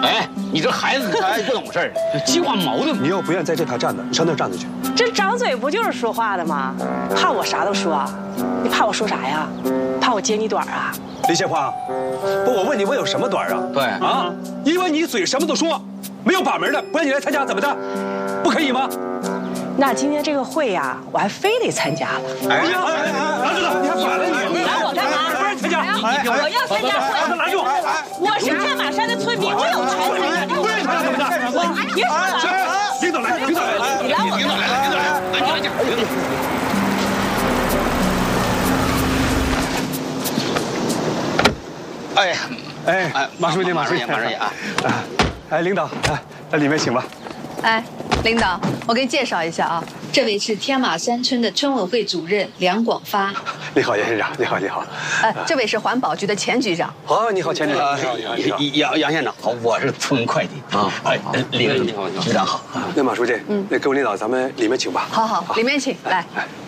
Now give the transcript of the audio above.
哎，你这孩子他还不懂事儿，激化矛盾。 你要不愿意在这条站着，你上那儿站着去。 这张嘴不就是说话的吗？怕我啥都说，你怕我说啥呀？怕我揭你短啊？ 李谢花，不，我问你，我有什么短啊？ 对啊，因为你嘴什么都说，没有把门的，不让你来参加，怎么的？不可以吗？ 那今天这个会呀，我还非得参加了。 哎呀，拿住了，你还反了你！ 你拦我干嘛？ 不让参加！ 我要参加会， 拦住！ 我是天马山的村民，我有权参加。 不让你参加怎么的？ 你别说了， 领导来，领导来， 你拦我干嘛？ 安静。哎呀， 哎，马书记， 马书记啊！ 哎，领导，来里面请吧。 哎，领导，我给你介绍一下啊，这位是天马山村的村委会主任梁广发。 你好，严县长，你好，你好。 这位是环保局的前局长。 好，你好，前局长。 杨县长好，我是村会的啊。哎，李局长好。 那马书记，那各位领导，咱们里面请吧。 好，里面请来。